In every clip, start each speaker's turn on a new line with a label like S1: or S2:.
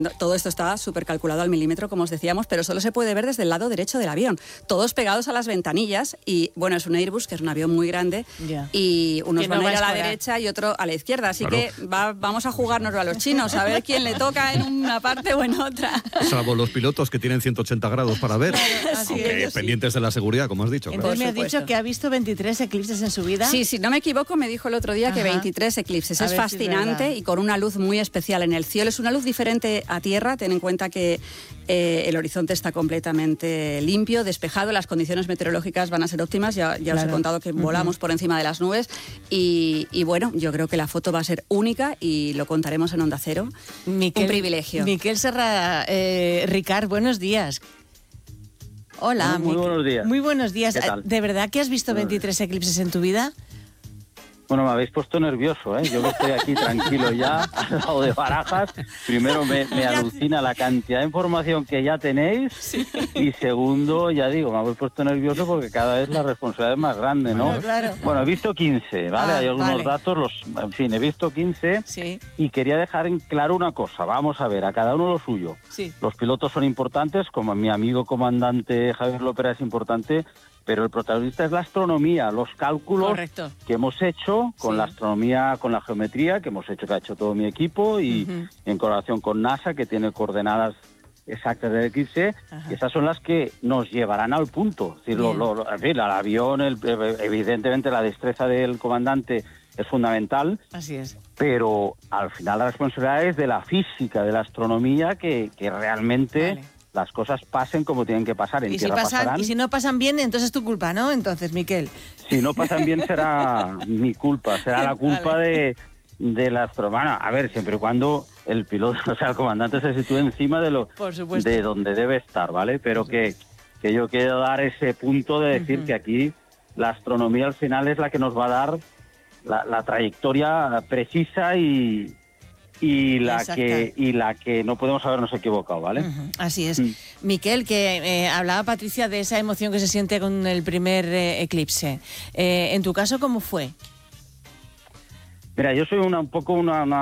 S1: Todo esto está súper calculado al milímetro, como os decíamos, pero solo se puede ver desde el lado derecho del avión, todos pegados a las ventanillas. Y bueno, es un Airbus, que es un avión muy grande, y unos van a ir a la derecha y otro a la izquierda, así que vamos a jugárnoslo a los chinos, a ver quién le toca en una parte o en otra.
S2: Salvo los pilotos que tienen 180 grados para ver, aunque pendientes de la seguridad, como has dicho.
S3: Entonces me has dicho que ha visto 23 eclipses en su vida.
S1: Sí, si no me equivoco, me dijo el otro día que 23 eclipses. Es fascinante y con una luz muy especial en el cielo. Es una luz diferente a tierra. Ten en cuenta que el horizonte está completamente limpio, despejado, las condiciones meteorológicas van a ser óptimas, ya os he contado que volamos por encima de las nubes y bueno, yo creo que la foto va a ser única y lo contaremos en Onda Cero. Un privilegio.
S3: Miquel Serra, Ricard, buenos días. Hola.
S4: Muy buenos días.
S3: Muy buenos días. ¿De verdad que has visto 23 eclipses en tu vida?
S4: Bueno, me habéis puesto nervioso, ¿eh? Yo que estoy aquí tranquilo ya, al lado de Barajas. Primero me alucina la cantidad de información que ya tenéis. Sí. Y segundo, ya digo, me habéis puesto nervioso porque cada vez la responsabilidad es más grande, ¿no?
S3: Claro.
S4: Bueno, he visto 15, ¿vale? Hay algunos datos, en fin, he visto 15 y quería dejar en claro una cosa. Vamos a ver, a cada uno lo suyo. Sí. Los pilotos son importantes, como mi amigo comandante Javier López es importante, pero el protagonista es la astronomía, los cálculos que hemos hecho con la astronomía, con la geometría, que ha hecho todo mi equipo y en colaboración con NASA, que tiene coordenadas exactas del eclipse, y esas son las que nos llevarán al punto. Es decir, en fin, el avión, evidentemente la destreza del comandante es fundamental. Así es. Pero al final la responsabilidad es de la física, de la astronomía, que realmente... las cosas pasen como tienen que pasar. En tierra pasarán.
S3: Y si no pasan bien, entonces es tu culpa, ¿no? Entonces, Miquel.
S4: Si no pasan bien será mi culpa, será la culpa de la astronomía. A ver, siempre y cuando el piloto, o sea, el comandante se sitúe encima de donde debe estar, ¿vale? Pero que yo quiero dar ese punto de decir que aquí la astronomía al final es la que nos va a dar la trayectoria precisa y la que no podemos habernos equivocado, ¿vale?
S3: Así es. Miquel, que hablaba Patricia de esa emoción que se siente con el primer eclipse. En tu caso, ¿cómo fue?
S4: Mira, yo soy un poco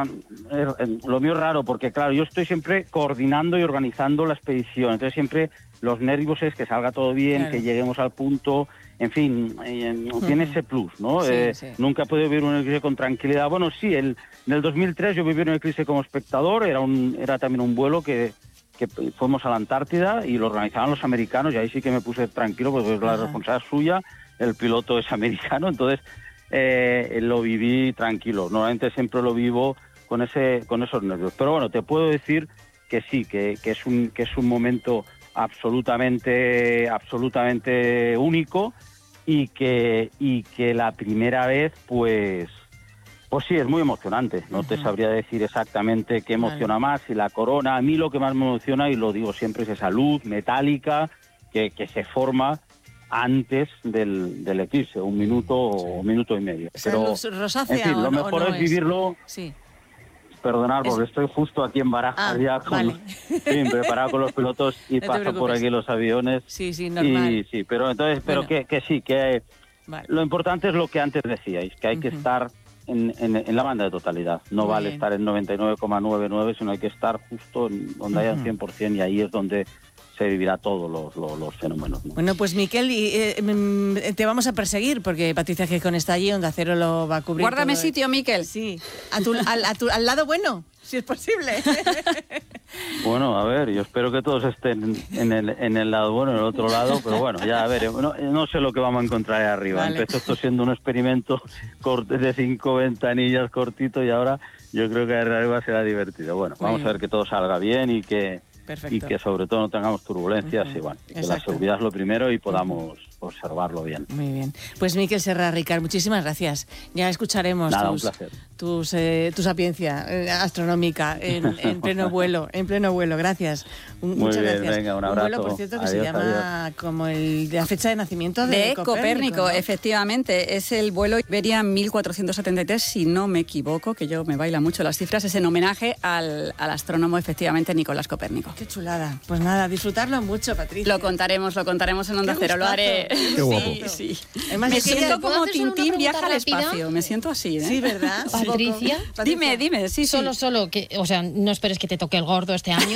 S4: lo mío es raro, porque claro, yo estoy siempre coordinando y organizando la expedición, entonces siempre los nervios es que salga todo bien, que lleguemos al punto, en fin, tiene ese plus, ¿no? Nunca he podido vivir un eclipse con tranquilidad. Bueno, sí, en el 2003 yo viví un eclipse como espectador, era también un vuelo que fuimos a la Antártida y lo organizaban los americanos, y ahí sí que me puse tranquilo, porque la responsabilidad es suya, el piloto es americano, entonces lo viví tranquilo. Normalmente siempre lo vivo con esos nervios. Pero bueno, te puedo decir que sí, que es un momento absolutamente único y que la primera vez pues sí, es muy emocionante. No te sabría decir exactamente qué emociona más, si la corona. A mí lo que más me emociona, y lo digo siempre, es esa luz metálica que se forma antes del eclipse, un minuto o un minuto y medio.
S3: Pero, rosácea,
S4: en fin, lo mejor es vivirlo...
S3: Sí.
S4: Perdonad, porque estoy justo aquí en Barajas preparado con los pilotos y paso por aquí los aviones.
S3: Sí, normal.
S4: Pero lo importante es lo que antes decíais, que hay que estar en la banda de totalidad. No vale estar en 99,99, sino hay que estar justo en donde haya 100%, y ahí es donde se vivirá todos los fenómenos, ¿no?
S3: Bueno, pues Miquel, te vamos a perseguir, porque Patricia Gijón está allí, Onda Cero lo va a cubrir.
S1: Guárdame sitio, Miquel.
S3: Sí, al lado bueno, si es posible.
S4: Bueno, a ver, yo espero que todos estén en el lado bueno, en el otro lado, pero bueno, ya a ver, no sé lo que vamos a encontrar ahí arriba. Empezó esto siendo un experimento de 5 ventanillas cortito, y ahora yo creo que arriba será divertido. Bueno, vamos a ver que todo salga bien y que sobre todo no tengamos turbulencias y que la seguridad es lo primero y podamos observarlo bien.
S3: Muy bien. Pues Miquel Serra, Ricard, muchísimas gracias. Ya escucharemos tu sapiencia astronómica en pleno vuelo. Gracias. Muchas gracias.
S4: Venga, un abrazo.
S3: Un vuelo, por cierto, que se llama como de la fecha de nacimiento de
S1: Copérnico, ¿no? Efectivamente. Es el vuelo Iberia 1473, si no me equivoco, que yo me baila mucho las cifras. Es en homenaje al astrónomo, efectivamente, Nicolás Copérnico.
S3: Qué chulada. Pues nada, disfrutarlo mucho, Patricia.
S1: Lo contaremos en Onda Cero. Lo haré.
S2: Qué guapo.
S1: Sí. Además, me siento como Tintín viaja al espacio. Me siento así, ¿eh?
S3: Sí, ¿verdad?
S5: Patricia.
S1: Dime, sí.
S5: Solo que, o sea, no esperes que te toque el gordo este año.